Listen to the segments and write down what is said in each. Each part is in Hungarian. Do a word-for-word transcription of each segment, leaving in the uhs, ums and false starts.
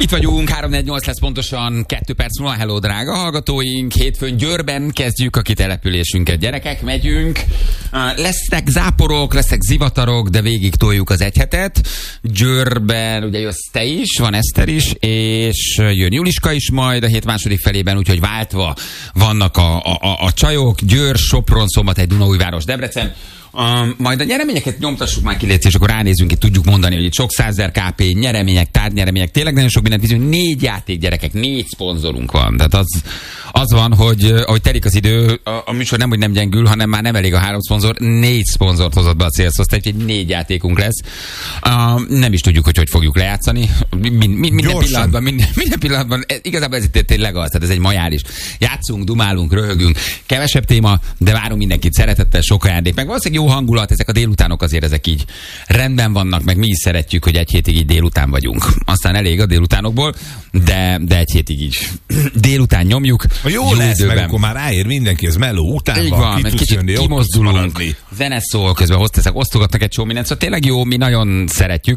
Itt vagyunk, három négy nyolc lesz pontosan kettő perc múlva. Hello, drága hallgatóink. Hétfőn Győrben kezdjük a kitelepülésünket. Gyerekek, megyünk. Lesznek záporok, lesznek zivatarok, de végig toljuk az egy hetet. Győrben ugye jössz te is, van Eszter is, és jön Juliska is majd a hét második felében, úgyhogy váltva vannak a, a, a, a csajok. Győr, Sopron, Szombathely, Dunaújváros, Debrecen. Um, majd a nyereményeket nyomtassuk már ki, és akkor ránézünk, itt tudjuk mondani, hogy itt sok százezer ká pé, nyeremények, tárgynyeremények, tényleg nagyon sok mindent viszont négy játék, gyerekek, négy szponzorunk van. Tehát az, az van, hogy ahogy telik az idő, a, a műsor nem, hogy nem gyengül, hanem már nem elég a három szponzor, négy szponzort hozott be a célszosztály, úgyhogy négy játékunk lesz. Um, nem is tudjuk, hogy hogy fogjuk lejátszani. Min, min, minden, pillanatban, minden, minden pillanatban, ez, igazából ez itt tényleg az, tehát ez egy majális. Játszunk, dumálunk, röhögünk, kevesebb téma, de várunk mindenkit szeretettel, sok ajándék, meg valószínűleg jó hangulat, ezek a délutánok azért ezek így rendben vannak, meg mi is szeretjük, hogy egy hétig így délután vagyunk. Aztán elég a délutánokból, de, de egy hétig így délután nyomjuk. A jó, jó lesz, időben. Meg akkor már ráér mindenki, ez meló után van, van, ki kicsit jönni, kimozdulunk, zene szól, közben hozteszek, osztogatnak egy csomó mindent, szóval tényleg jó, mi nagyon szeretjük.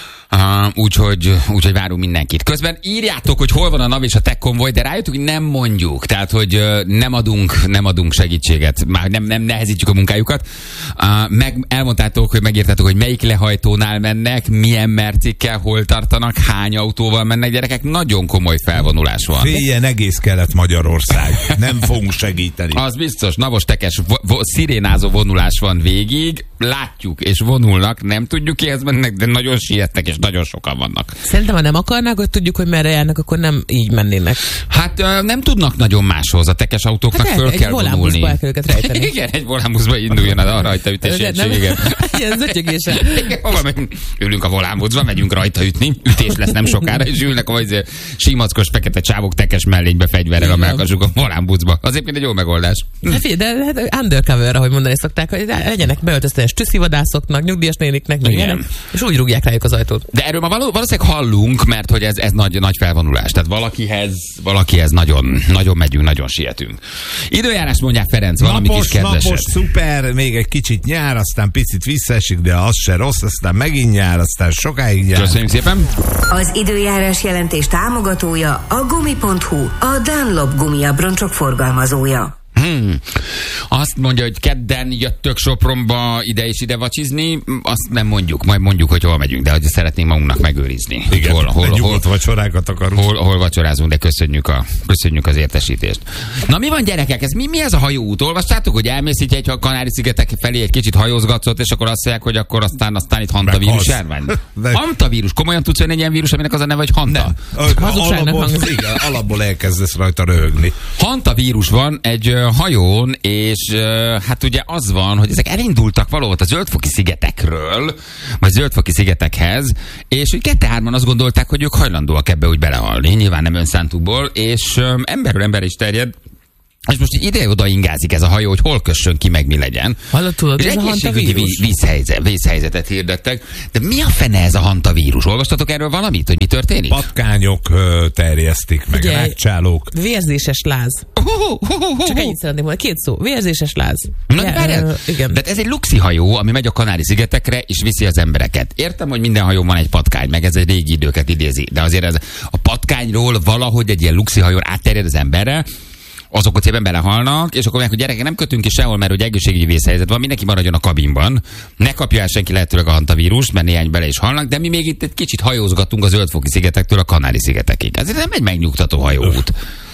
Uh, úgyhogy, úgyhogy várunk mindenkit. Közben írjátok, hogy hol van a NAV és a Tech Convoy, de rájöttük, hogy nem mondjuk. Tehát, hogy uh, nem adunk, nem adunk segítséget. Már nem, nem nehezítjük a munkájukat. Uh, meg elmondtátok, hogy megírtátok, hogy melyik lehajtónál mennek, milyen mercikkel, hol tartanak, hány autóval mennek, gyerekek. Nagyon komoly felvonulás van. Féljen egész Kelet-Magyarország. Nem fogunk segíteni. Az biztos. Navos tekes, vo- vo- szirénázó vonulás van végig. Látjuk, és vonulnak. Nem tudjuk, kihez mennek, de nagyon sietnek, és nagyon sokan vannak. Szerintem, ha nem akarnák, hogy tudjuk, hogy merre járnak, akkor nem így mennének. Hát nem tudnak nagyon máshoz. A tekes autóknak hát föl kell vonulni. El kell őket rejteni. Igen, egy volánbuszba induljon a rajtaütés. Igen. Ilyen zötyögésen. Ülünk a volánbuszba, megyünk rajtaütni. Ütés lesz nem sokára, és ülnek a simackos fekete csávok tekes mellénybe fegyverrel a melkasuk a volánbuszba. Az éppen egy jó megoldás. Hát figyelj, de hát undercover, ahogy mondani szokták, hogy legyenek beöltöztenes tűszivadászoknak, nyugdíjas néniknek, és úgy rúgják rájuk az ajtót. De erről ma valószínűleg hallunk, mert hogy ez, ez nagy, nagy felvonulás. Tehát valakihez, valakihez nagyon, nagyon megyünk, nagyon sietünk. Időjárás mondják, Ferenc, valami napos, kis kedveset. Napos, szuper, még egy kicsit nyár, aztán picit visszaesik, de az se rossz, aztán megint nyár, aztán sokáig nyár. Köszönjük szépen. Az időjárás jelentés támogatója a gumi pont hu, a Dunlop gumiabroncsok forgalmazója. Hmm. Azt mondja, hogy kedden jöttök Sopronba ide és ide vacsizni, azt nem mondjuk, majd mondjuk, hogy hol megyünk, de hogy szeretnénk magunknak megőrizni. Igen, hol, hol, hol, nyugodt vacsorákat akarunk. Hol, hol vacsorázunk, de köszönjük, a, köszönjük az értesítést. Na mi van, gyerekek, ez mi, mi ez a hajóút? Olvastátok, hogy elmész így egy Kanári-szigetek felé egy kicsit hajózgatszot, és akkor azt mondják, hogy akkor aztán, aztán itt hantavírus járvány. Hantavírus? Komolyan tudsz venni egy ilyen vírus, aminek az a neve, hogy hanta? Alapból, igen, alapból elkezdesz rajta röhögni. Hantavírus van egy hajón, és uh, hát ugye az van, hogy ezek elindultak valahol a Zöld-foki szigetekről, vagy Zöld-foki szigetekhez, és hogy kette-hárman azt gondolták, hogy ők hajlandóak ebbe úgy belehalni, nyilván nem önszántukból, és um, emberről emberre is terjed, és most így ide-oda ingázik ez a hajó, hogy hol kössön ki, meg mi legyen. Hallod, tudod, és egészségügyi vízhelyzet, vízhelyzetet hirdettek. De mi a fene ez a hantavírus? Olvastatok erről valamit, hogy mi történik? Patkányok ö, terjesztik, meg rákcsálók. Vérzéses láz. Csak ennyit szeretném mondani. Két szó. Vérzéses láz. Na, de, uh, igen. De ez egy luxi hajó, ami megy a Kanári-szigetekre, és viszi az embereket. Értem, hogy minden hajón van egy patkány, meg ez egy régi időket idézi. De azért ez a patkányról valahogy egy ilyen luxi hajón átterjed az emberre, azok ott szépen belehalnak, és akkor mondják, hogy gyerekek, nem kötünk ki sehol, mert hogy egészségügyi vészhelyzet van, mindenki maradjon a kabinban. Ne kapja el senki lehetőleg a hantavírust, mert néhány bele is halnak, de mi még itt egy kicsit hajózgatunk a Zöld-foki szigetektől a Kanári-szigetekig. Ez nem egy megnyugtató hajóút.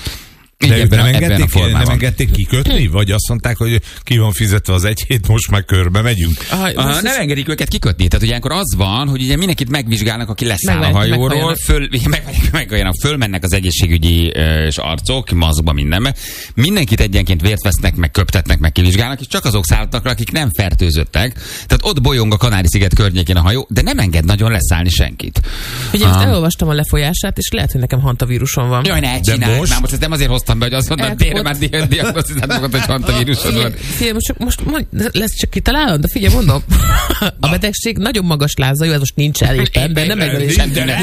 De ők nem engedték, nem engedték kikötni? Vagy azt mondták, hogy ki van fizetve az egy hét, most már körbe megyünk? Ah, ah, nem engedik őket kikötni. Tehát ugye ilyenkor az van, hogy ugye mindenkit megvizsgálnak, aki leszáll a hajóról, föl, meg, meg, meg, fölmennek az egészségügyi és arcok, maszkba, mindenbe. Mindenkit egyenként vért vesznek, meg köptetnek, meg kivizsgálnak, és csak azok szálltak, akik nem fertőzöttek. Tehát ott bolyong a Kanári-sziget környékén a hajó, de nem enged nagyon leszállni senkit. Ugye most um, elolvastam a lefolyását, és lehet, hogy nekem hantavírusom van. Jaj, ne csinálj, most... már most ezt nem azért hoztam kaptam be, hogy azt mondod, tényleg már diagnosztizált magad, hogy hantavírusod van. Figyelj, most, most mond, lesz csak kitalálod, de figyelj, mondom, a betegség nagyon magas lázai, ez most nincs éppen, de nem egy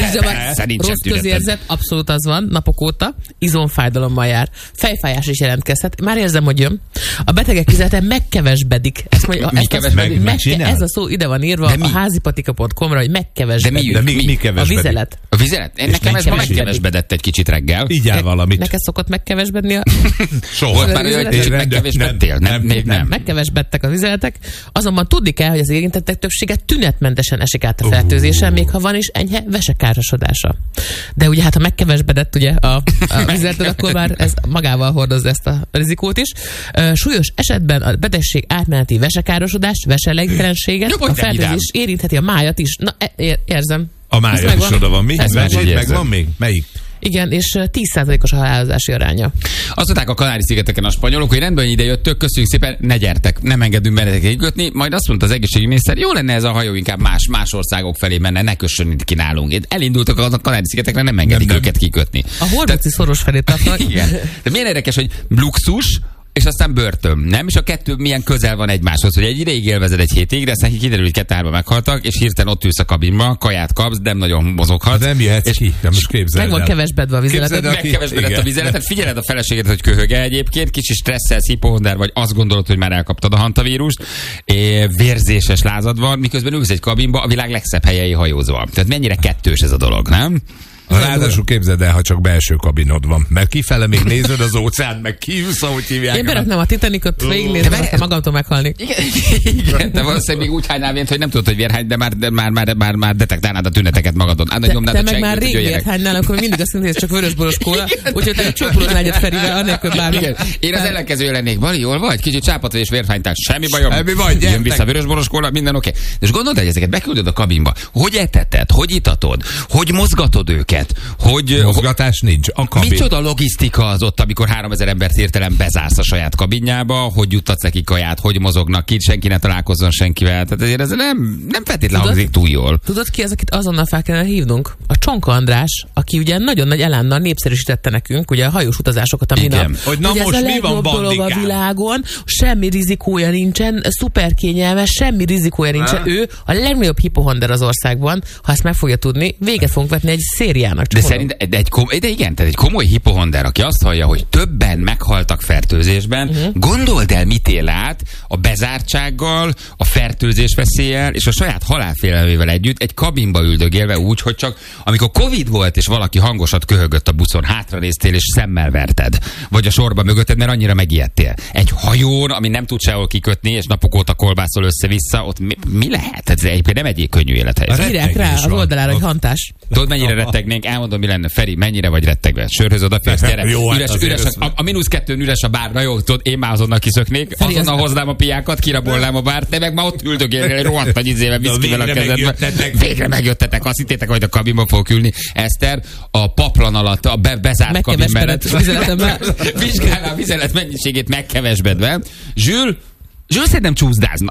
rossz közérzet, abszolút az van, napok óta, izomfájdalommal jár. Fejfájás is jelentkezhet. Már érzem, hogy jön. A betegek vizeletem megkevesbedik. Ezt mondja, mi kevesbedik? Megke, ez a szó ide van írva a házipatika pont com-ra, hogy megkevesbedik. De mi, mi, mi kevesbedik? A vizelet. A vizelet? Én nekem ez ma megkevesbedett egy kicsit reggel. Így áll valamit. Neked szokott megkevesbedni a... Soha. Volt már olyan, hogy kicsit megkevesbedtél? Nem, még nem. Megkevesbedtek a vizeletek. Azonban tudni kell, hogy az érintettek többsége tünetmentesen esik át a fertőzésen, még ha van is enyhe vesekárosodása. De ugye hát ha megkevesbedett ugye a, a vizeleted, akkor már ez magával hordozza ezt a rizikót is. Súlyos esetben a betegség átmeneti vesekárosodást, veselégtelenséget, a fertőzés érintheti a májat is. Na, érzem. A mája is oda van. Mi? Megvan még? Melyik? Igen, és tíz százalékos a halálozási aránya. Azt mondták a Kanári-szigeteken a spanyolok, hogy rendben, hogy ide jöttök, köszönjük szépen, ne gyertek, nem engedünk benneteket kikötni. Majd azt mondta az egészségügyminiszter, jó lenne ez a hajó inkább más, más országok felé menne, ne kössön itt ki nálunk. Elindultak a Kanári-szigetekre, nem engedik nem, őket nem. kikötni. A horvátsi szoros felé tartanak. Igen. De milyen érdekes, hogy luxus, és aztán börtön, nem? És a kettő milyen közel van egymáshoz, hogy egy ideig élvezed egy hétig, de aztán kiderül, hogy kettő-hárman meghaltak, és hirtelen ott ülsz a kabinba, kaját kapsz, de nem nagyon mozoghatsz. De nem jöhetsz és ki, de most képzeld meg van kevesbedve a vizeletet. Megkevesbedett a vizeletet, figyeled a feleségedet, hogy köhöge egyébként, kicsi stresszelsz, hipohonder vagy, azt gondolod, hogy már elkaptad a hantavírust, vérzéses lázad van, miközben ülsz egy kabinba a világ legszebb helyei hajózva. Tehát mennyire kettős ez a dolog, nem? Ráadásul képzeld el, ha csak belső kabinod van. Mert kifele még nézed az óceánt, meg kiülsz, ahogy hívják. Én beraknám a Titanicot, végignézem, aztán magamtól meghalni. Igen, igen, de valószínűleg még úgy hánynál vént, hogy nem tudod, hogy vérhány, de már, de már, már, már, már detektálnád a tüneteket magadon. Te, te meg már rég vérhánynál, akkor mindig azt mondod, hogy ez csak vörösboros kóla, úgyhogy te csókolod egyet Ferivel, annélkül bármi. Igen. Én az ellenkező lennék. Bali, jól vagy? Kicsit csápat és vérhánytál. Semmi bajom. Semmi baj, jön vissza vörösboros kóla, minden oké. Okay. És gondold, hogy ezeket beküldöd a kabinba. Hogy eteted? Hogy itatod? Hogy mozgatod őket? Hogy mozgatás nincs. A kabin. Micsoda logisztika az ott, amikor háromezer embert hirtelen bezársz a saját kabinjába, hogy juttatsz neki kaját, hogy mozognak ki, senki ne találkozzon senkivel. Tehát ezért ez nem, nem feltétlenül hangzik túl jól. Tudod ki az, akit azonnal fel kellene hívnunk? A Csonka András, aki ugye nagyon nagy elánnal népszerűsítette nekünk ugye a hajós utazásokat a minap. Hogy na ugye most ez a mi van dolog a világon, semmi rizikója nincsen, szuper kényelmes, semmi rizikója nincsen. Ha? Ő a legnagyobb hipohonder az országban, ha ezt meg fogja tudni, véget fogunk vetni egy szériának. De szerint De, egy kom- de igen, tehát egy komoly hipohonder, aki azt hallja, hogy többen meghaltak fertőzésben, uh-huh. Gondold el, mit él át a bezártsággal, a fertőzés veszéllyel és a saját halálfélelmével együtt egy kabinba üldögélve úgy, hogy csak amikor Covid volt és valaki hangosat köhögött a buszon, hátranéztél és szemmel verted, vagy a sorba mögötted, mert annyira megijedtél. Egy hajón, ami nem tud sehol kikötni, és napok óta kolbászol össze-vissza, ott mi, mi lehet? Ez egyébként nem egy könnyű élethelyzet. Írják rá az oldalára, hogy hantás. Tudod, mennyire rettegnénk? Elmondom, mi lenne. Feri, mennyire vagy rettegve? Sörhöz odaférsz, gyere. Jó, üres, üres a, a, a mínusz kettőn üres a bár, na jó, tudod, én már azonnal kiszöknék, Feri, azonnal az... hoznám a piákat, kirabolnám a bárt, te meg már ott üldögélnél egy rohadt nagy izével viszkivel a kezedbe. Végre megjöttetek, azt hittétek, hogy a kabinba fogok ülni. Eszter, a paplan alatt, a be, bezárt kabin mellett vizsgálná a vizelet mennyiségét megkevesbedve. Zsül, Zsül szerintem csúszdázna.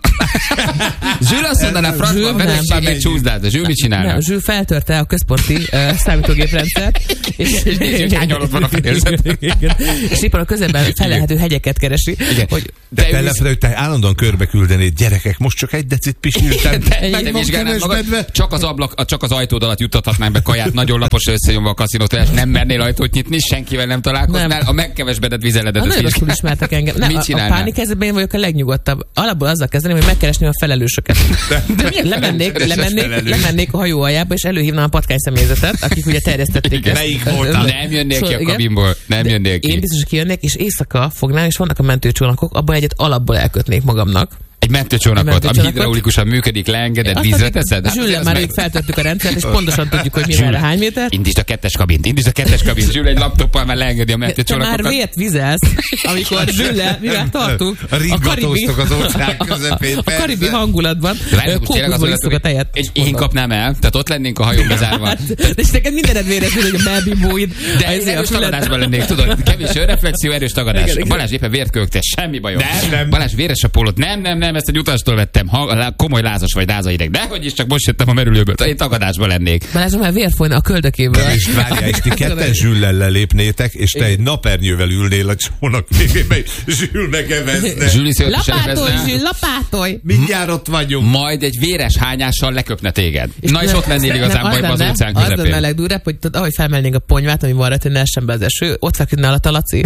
Zsül azt mondaná, francba, betegség meg csúszdázna. Zsül mit csinálna? Nem, Zsül feltörte a központi uh, számítógéprendszert, és hány alatt van a fedélzet. És éppen a közelben felelhető hegyeket keresi. Hogy de felelhető, hogy te állandóan körbe küldenéd, gyerekek, most csak egy decit pisiltem. Te vizsgálnád magad, csak az ablak, csak az ajtód alatt juttathatnánk be kaját, nagyon lapos összenyomva a kaszinót, és nem mernél ajtót nyitni, senkivel nem találkoznál, a megkevesbedett vizeledet. Nagyon rosszul ismertek engem. A pánikhelyzetben én vagyok a legnyugodtabb. Alapból azzal kezdeném, hogy megkeresném a felelősöket. lemennék, lemennék, lemennék a hajó aljába, és előhívnám a patkány személyzetet, akik ugye terjesztették ezt. Melyik voltál? Nem jönnék ki a kabinból. Nem jönnék ki. Én biztos, hogy kijönnék, és éjszaka fognám, és vannak a mentőcsónakok, abban egyet alapból elkötnék magamnak. Egy mentőcsónakot, ami hidraulikusan működik, leengedett, vízre teszed? Zsülle, már rég feltettük a rendszert, és pontosan tudjuk, hogy mi merre hány méter. Indítsd a kettes kabint, indítsd a kettes kabint. Zsülle egy laptoppal már leengedi a mentőcsónakokat. Te már vért vizelsz, amikor Zsülle, mivel tartunk, a karibi, az óceán közepén. A karibi hangulatban kókuszból iszok a tejet. És én kapnám el, tehát ott lennénk a hajón bezárva. És neked mindened véres, hogy a melbimbóid. De erős tagadásban lennék, tudod, kevés reflexió, erős tagadás. Balázs éppen vért köhögte, semmi bajom. Balázs véres a pólót, nem, nem, nem, ezt egy utastól vettem. Ha, komoly lázas vagy lázaideg. De hogy is csak most jöttem a merülőből. Én tagadásban lennék. Balázsom, már vér folyna a köldökéből. De és várjál, és ti ketten Zsüllel lelépnétek, és te egy napernyővel ülnél a csónak végében, Zsül megevezne. Lapátolj, Zsül, lapátolj! Mindjárt ott vagyunk. Majd egy véres hányással leköpne téged. És Na és ott lennél igazán bajban az óceán közepén. Az lenne a legdurvább, hogy tudod, ahogy felmelnénk a ponyvát, ami van rá, hogy ne essen be az eső, ott feküdne alatt a Laci.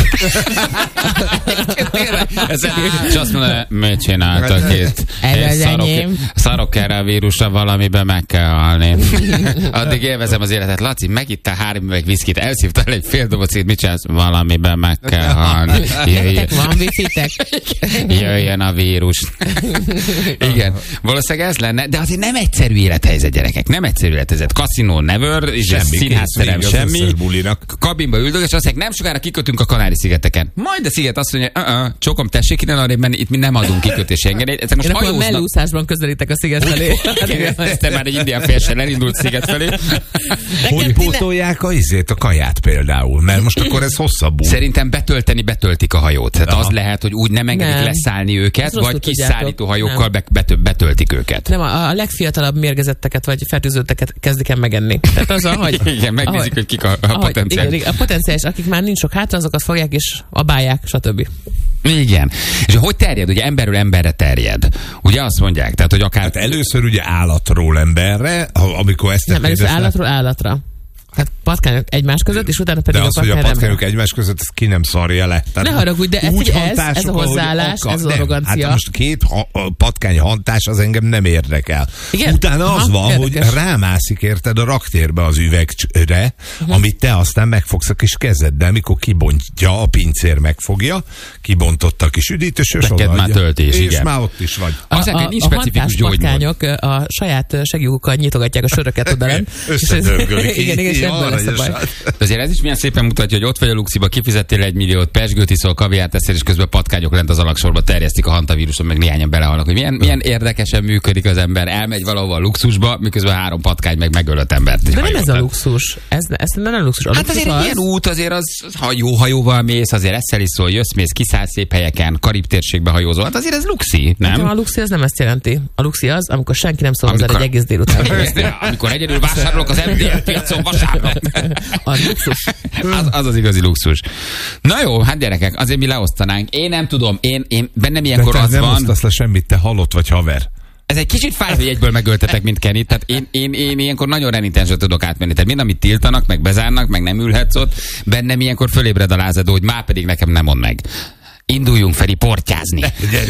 És azt mondja, mit csináltak itt? Szarok, szarok erre a vírusra, valamiben meg kell halni. Addig élvezem az életet. Laci, megittál három üveg viszkit, elszívtál egy fél doboz szét, mit csinálsz? Valamiben meg kell halni. Jöjjön. Van wifi-tek? Jöjjön a vírus. Igen, valószínűleg ez lenne, de azért nem egyszerű élethelyzet, gyerekek. Nem egyszerű élethelyzet. Kaszinó never, és színházterem semmi. Kabinba üldög, és azt mondják, nem sokára kikötünk a Kanári-szigeteken. Majd a sziget azt mondja, uh-uh, csokom, tessék innen arra, mert itt mi nem adunk kikötési engedélyt. Ezek most Én akkor a mellúszásban közelítek a sziget felé. Ezt már egy indián félsen elindult sziget felé. Hogy pótolják a izét, a kaját például? Mert most akkor ez hosszabbul. Szerintem betölteni betöltik a hajót. Tehát az lehet, hogy úgy nem engedik nem. leszállni őket, vagy kiszállító hajókkal be, betö- betöltik őket. Nem, a, a legfiatalabb mérgezetteket vagy fertőzötteket kezdik el megenni. Tehát az a, hogy... Igen, megnézik, ahogy, hogy kik a, a potenciális. Igen, a potenciális, akik már nincs sok hátra, azokat fogják és abálják, stb. Igen. És hogy terjed? Ugye emberről emberre terjed. Ugye azt mondják, tehát hogy akár... Hát először ugye állatról emberre, amikor ezt... Nem, először állatról állatra. Hát patkányok egymás között, és utána pedig de az, a patkány hogy a patkányok egymás között, ezt ki nem szarja le. Tehát ne haragudj, de ez, ez, ez a hozzáállás, akar, ez az arrogancia. Hát most két ha, patkány hantás, az engem nem érdekel. Igen? Utána Aha, az van, érdekes. Hogy rámászik érted a raktérbe az üvegre, uh-huh. amit te aztán megfogsz a kis kezeddel, mikor kibontja, a pincér megfogja, kibontotta a kis üdítős, és odaadja. Már töltés, és igen. már ott is vagy. A, a, a, a hantás patkányok a saját segjukkal nyitogatják a söröket oda lent. Összedörgölik. Igen, igen, és ebből lesz a baj. Azért ez is milyen szépen mutatja, hogy ott vagy a Luxiba, kifizettél egy milliót, pesgőt iszol, kaviárt eszel, és közben patkányok lent az alagsorba terjesztik a hantavíruson, meg néhányan belehalnak, hogy milyen, milyen érdekesen működik az ember. Elmegy valahova a luxusba, miközben három patkány meg megöl öt embert. De nem ez a luxus. Ez, ez nem a luxus. A hát luxus azért az... ilyen út, azért az, ha jó hajóval mész, azért eszel iszol, jössz, mész, kiszállsz szép helyeken, Karib térségbe hajózol. Hát azért ez luxi, nem? nem? A luxi az nem ezt jelenti. A luxi az, amikor senki nem szól amikor... egy egész délután. Amikor egyedül vásárolok az em dé el piacon vasárnap. Az luxus. Az, az az igazi luxus. Na jó, hát gyerekek, azért mi leosztanánk. Én nem tudom, én, én bennem ilyenkor az nem van... nem osztasz le semmit, te halott vagy haver. Ez egy kicsit fáj, hogy egyből megöltetek, mint Kenny. Tehát én, én, én ilyenkor nagyon renitensre tudok átmenni. Tehát mind, amit tiltanak, meg bezárnak, meg nem ülhetsz ott, bennem ilyenkor fölébred a lázadó, hogy már pedig nekem nem mond meg. Induljunk, Feri, portyázni.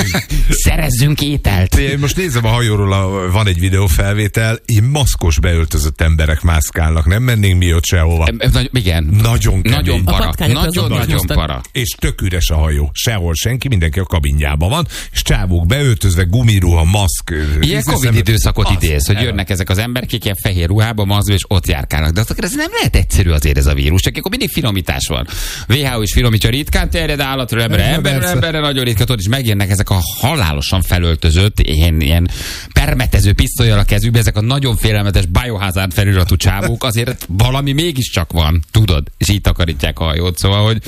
Szerezzünk ételt. Én most nézem a hajóról, a, van egy videófelvétel, ilyen maszkos beöltözött emberek mászkálnak. Nem mennénk mi ott sehova. Nagy, igen. Nagyon kemény. Nagyon para. Nagyon, nagyon para. És tök üres a hajó. Sehol senki, mindenki a kabinjában van, és csávók beöltözve, gumiruha, maszk. Ilyen Covid időszakot idéz, hogy jönnek ezek az emberek, ilyen fehér ruhába, mazgó, és ott járkálnak. De azért ez nem lehet egyszerű azért ez a vírus, csak akkor mindig finomítás van. vé há o is finomítja, ritkán terjed állatról emberre. Emberre, emberre nagyon ritka, és megjönnek ezek a halálosan felöltözött, ilyen, ilyen permetező pisztollyal a kezükbe, ezek a nagyon félelmetes Biohazard feliratú csávók, azért valami mégiscsak van, tudod, és így takarítják a hajót, szóval, hogy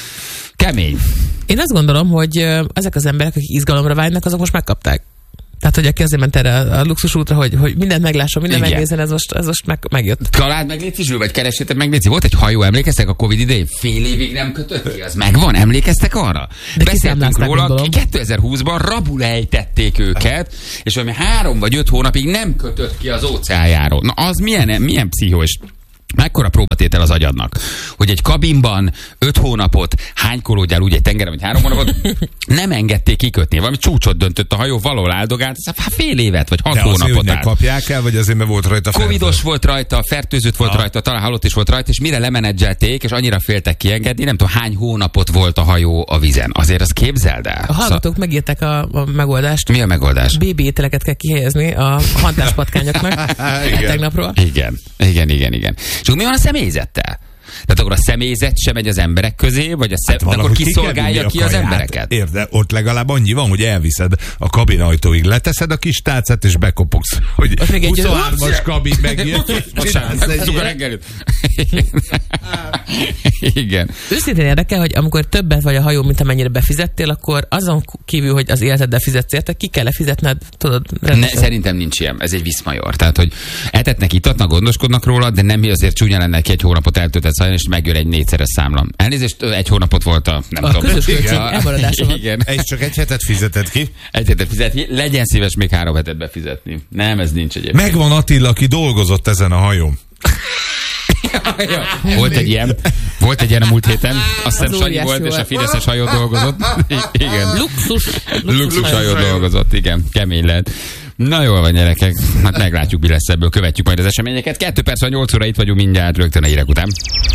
kemény. Én azt gondolom, hogy ezek az emberek, akik izgalomra vágynak, azok most megkapták. Tehát, hogy aki azért ment erre a luxus útra, hogy, hogy mindent meglásson, mindent megnézzen, ez most, ez most meg, megjött. Találd meg, Léci Zsül, vagy keressétek meg, Léci. Volt egy hajó, emlékeztek a Covid idején? Fél évig nem kötött ki, az megvan? Emlékeztek arra? De beszéltünk róla, kétezer-húszban rabul ejtették őket, és valami három vagy öt hónapig nem kötött ki az óceánjáról. Na az milyen, milyen pszichós? Mekkora próbatétel az agyadnak, hogy egy kabinban öt hónapot hánykolódjál úgy egy tengeren, vagy három hónapot, nem engedték kikötni. Valami csúcsot döntött a hajó, valahol áldogált, hát fél évet, vagy hat de hónapot állt. Kapják el, vagy azért, mert volt rajta fertőzött? Covidos volt rajta, fertőzött volt ha. rajta, talán halott is volt rajta, és mire lemenedzselték, és annyira féltek kiengedni, nem tudom hány hónapot volt a hajó a vizen. Azért azt képzeld el. A hallgatók Szó... megírták a, a megoldást. Mi a megoldás? bé bé ételeket kell kihelyezni a hantáspatkányoknak tegnapról. Igen, igen, igen, igen. És mi van a személyzettel? Tehát akkor a személyzet sem megy az emberek közé, vagy a szem... hát akkor kiszolgálja ki, ki az embereket? Érde, ott legalább annyi van, hogy elviszed a kabin ajtóig, leteszed a kis tálcát, és bekopogsz, hogy huszonhármas kabin megjön. Bocsánat, a reggelit. Igen. Őszintén érdekel, hogy amikor többet vagy a hajó, mint amennyire befizettél, akkor azon kívül, hogy az életeddel fizetsz érte, ki kell fizetned, tudod? Ne, szerintem nincs ilyen. Ez egy viszmajor. Tehát, hogy etetnek, itatnak, gondoskodnak róla, de nem azért csúnya lenne, egy hónapot eltöltesz hajón, és megjön egy négyszeres számla. Elnézést, egy hónapot volt a, nem a tudom. közös költség elmaradása. Igen. És csak egy hetet fizeted ki? Egy hetet fizetni. Legyen szíves még három hetet befizetni. Nem, ez nincs egyébként. Megvan Attila, aki dolgozott ezen a hajón. Volt egy ilyen, volt egy ilyen a múlt héten, azt hiszem Sanyi óriási volt, volt. és a Fideszes hajó dolgozott. Igen. Luxus. Luxus hajó dolgozott, igen, kemény lehet. Na jól van, gyerekek, hát meglátjuk, mi lesz ebből, követjük majd az eseményeket. Kettő perc, vagy nyolc óra itt vagyunk mindjárt, rögtön a hírek után.